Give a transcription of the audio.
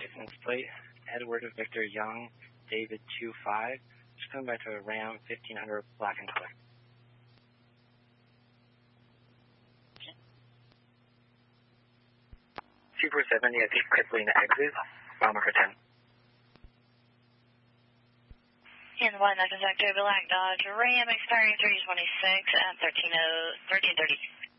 license plate, Edward Victor Young, David 25. Just coming back to a Ram 1500 black and color. Super 70 at the Kiplina exit, mile marker 10. In the one, that's Victor Black Dodge Ram expiring 326 at 1330.